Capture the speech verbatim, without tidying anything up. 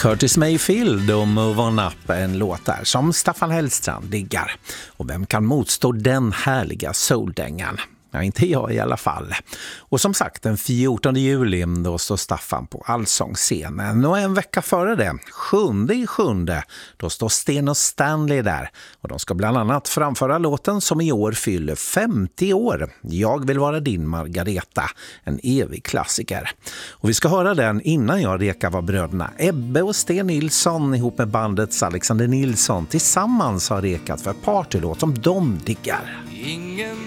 Curtis Mayfield och Move On Up, en låt där som Staffan Hellstrand diggar. Och vem kan motstå den härliga soldängan? Ja, inte jag i alla fall. Och som sagt, den fjortonde juli då står Staffan på Allsångsscenen. Och en vecka före det, sjunde i sjunde, då står Sten och Stanley där. Och de ska bland annat framföra låten som i år fyller femtio år. Jag vill vara din Margareta, en evig klassiker. Och vi ska höra den innan jag rekar vad bröderna Ebbe och Sten Nilsson ihop med bandets Alexander Nilsson tillsammans har rekat för partylåt som de diggar. Ingen